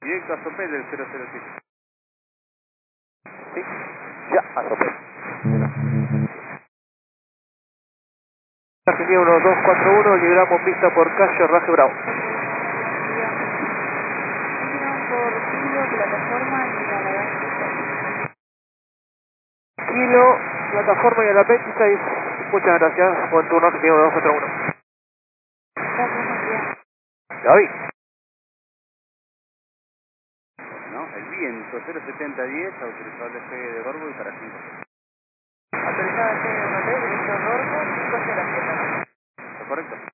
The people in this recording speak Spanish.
Directo a Sopel del 007. Sí, ya, a Sopel. Argentina 1241, liberamos pista por calle Raje Bravo. Por kilo, plataforma y a la Kilo, plataforma y a la 26. Muchas gracias. Buen turno, Argentina 1241. Gaby. ¿No? El viento 07010, autorizado despegue de Gorgo y para 5. autorizada de hotel, director Gorgo, 507. ¿Está correcto?